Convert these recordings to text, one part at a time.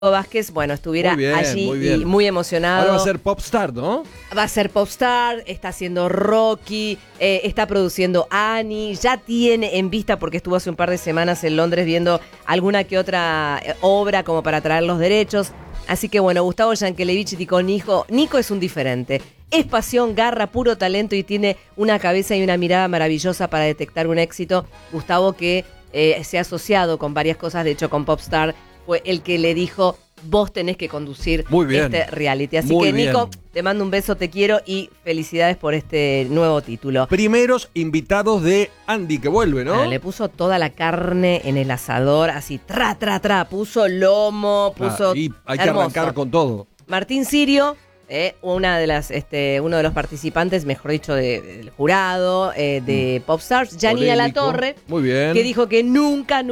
Vázquez, bueno, estuviera allí y muy emocionado. Ahora va a ser Popstar, ¿no? Va a ser Popstar, está haciendo Rocky, está produciendo Annie, ya tiene en vista, porque estuvo hace un par de semanas en Londres viendo alguna que otra obra como para traer los derechos. Así que bueno, Gustavo Yankelevich dijo, Nico es un diferente. Es pasión, garra, puro talento y tiene una cabeza y una mirada maravillosa para detectar un éxito. Gustavo, que se ha asociado con varias cosas, de hecho con Popstar, fue el que le dijo, vos tenés que conducir este reality. Así que Nico, te mando un beso, te quiero y felicidades por este nuevo título. Primeros invitados de Andy, que vuelve, ¿no? Bueno, le puso toda la carne en el asador, así, tra, puso lomo, puso y hay que arrancar con todo. Martín Sirio, uno de los participantes, mejor dicho, del jurado de Popstars, Janina Latorre, muy bien, que dijo que nunca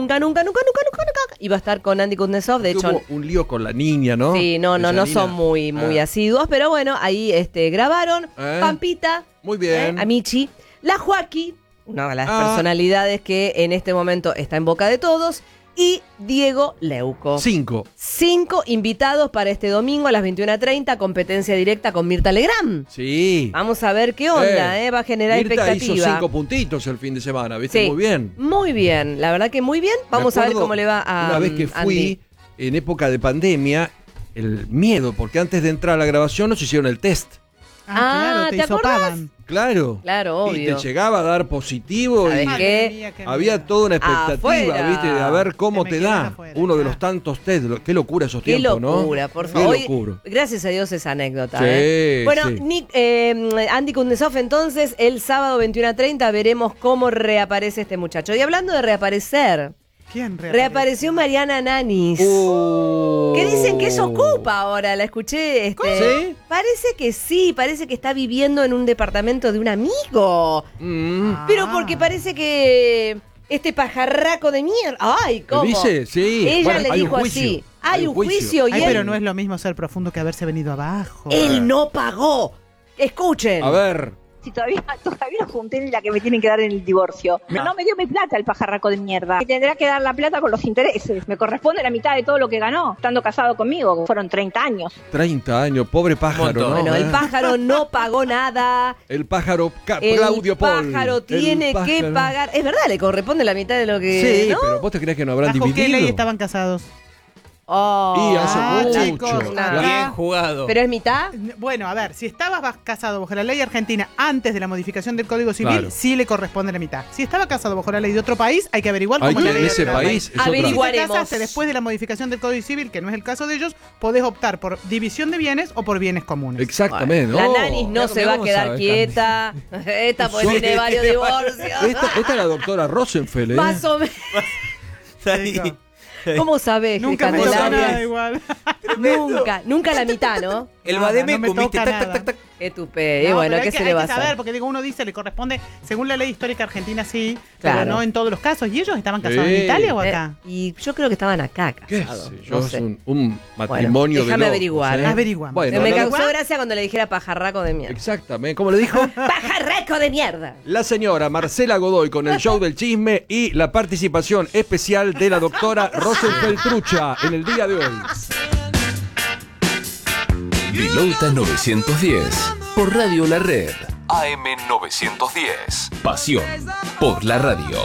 iba a estar con Andy Kuznetsov. De hecho, hubo un lío con la niña, ¿no? Sí, no son muy asiduos, pero bueno, ahí grabaron. Pampita, muy bien, Amici, la Joaquí, una de las personalidades que en este momento está en boca de todos, y Diego Leuco. 5 invitados para este domingo a las 21:30, competencia directa con Mirta Legrand. Sí. Vamos a ver qué onda, va a generar Mirta expectativa. Hizo 5 puntitos el fin de semana, ¿viste? Sí, muy bien. Muy bien, la verdad que muy bien. Vamos a ver cómo le va a una vez que fui, Andy, en época de pandemia, el miedo, porque antes de entrar a la grabación nos hicieron el test. Claro, ¿te hisopaban. Claro, obvio. Y te llegaba a dar positivo y qué? había toda una expectativa, ¿viste? De a ver cómo te da uno de los tantos test. Qué locura esos tiempos, ¿no? Qué locura, por favor. Qué locura. Gracias a Dios esa anécdota. Sí, Bueno, sí. Andy Kuznetsov, entonces, el sábado 21:30 veremos cómo reaparece este muchacho. Y hablando de reaparecer, ¿quién reapareció Mariana Nanis? Que dicen que eso ocupa ahora, la escuché. ¿Sí? Parece que sí, parece que está viviendo en un departamento de un amigo. Pero porque parece que este pajarraco de mierda. Ay, ¿cómo? ¿Dice? Sí. Ella bueno, le hay dijo un juicio. así. Hay un juicio y pero no es lo mismo ser profundo que haberse venido abajo. Él no pagó. Escuchen. A ver. Si todavía no junté la que me tienen que dar en el divorcio. No me dio mi plata el pajarraco de mierda. Me tendrá que dar la plata con los intereses. Me corresponde la mitad de todo lo que ganó, estando casado conmigo. Fueron 30 años. 30 años, pobre pájaro, ¿no? Bueno, el pájaro no pagó nada. El pájaro Claudio Paul. El pájaro tiene que pagar. Es verdad, le corresponde la mitad de lo que... Sí, ¿no? pero ¿vos te crees que no habrán dividido? ¿Qué ley estaban casados? Y hace mucho. Chicos, bien jugado. ¿Pero es mitad? Bueno, a ver, si estabas casado bajo la ley argentina antes de la modificación del Código Civil, sí le corresponde la mitad. Si estaba casado bajo la ley de otro país, hay que averiguar cómo en ese país es averiguaremos. Si te casaste después de la modificación del Código Civil, que no es el caso de ellos, podés optar por división de bienes o por bienes comunes. Exactamente. Bueno, la Nanis no se va a quedar quieta. Esta pues tiene varios divorcios. Esta es la doctora Rosenfeld, ¿eh? Más o menos. ¿Cómo sabés? Nunca me tocó nada igual. Nunca la mitad, ¿no? El Bademe no comiste tac. Qué tupé. Bueno, ¿qué se le va a hacer? Saber, porque digo, uno dice, le corresponde, según la ley histórica argentina, sí, claro, pero no en todos los casos. ¿Y ellos estaban casados en Italia o acá? Y yo creo que estaban acá casados. No sé. Es un matrimonio déjame averiguar. Averiguamos. Bueno, me causó gracia cuando le dijera pajarraco de mierda. Exactamente. ¿Cómo le dijo? ¡Pajarraco de mierda! La señora Marcela Godoy con el show del chisme y la participación especial de la doctora Rosenfeld Trucha en el día de hoy. Vilauta 910 por Radio La Red. AM 910. Pasión por la radio.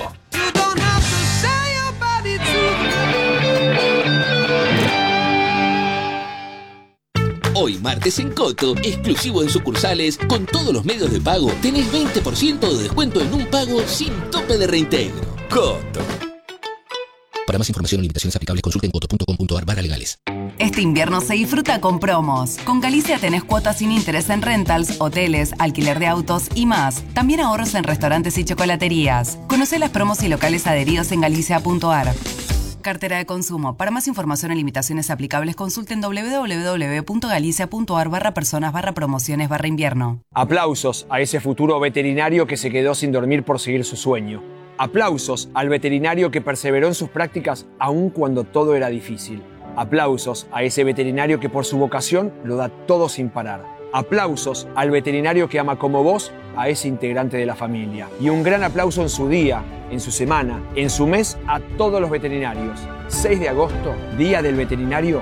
Hoy martes en Coto, exclusivo en sucursales, con todos los medios de pago, tenés 20% de descuento en un pago sin tope de reintegro. Coto. Para más información o limitaciones aplicables, consulten coto.com.ar/legales. Este invierno se disfruta con promos. Con Galicia tenés cuotas sin interés en rentals, hoteles, alquiler de autos y más. También ahorros en restaurantes y chocolaterías. Conocé las promos y locales adheridos en galicia.ar. Cartera de consumo. Para más información o limitaciones aplicables, consulten www.galicia.ar/personas/promociones/invierno. Aplausos a ese futuro veterinario que se quedó sin dormir por seguir su sueño. Aplausos al veterinario que perseveró en sus prácticas aun cuando todo era difícil. Aplausos a ese veterinario que por su vocación lo da todo sin parar. Aplausos al veterinario que ama como vos a ese integrante de la familia. Y un gran aplauso en su día, en su semana, en su mes a todos los veterinarios. 6 de agosto, Día del Veterinario,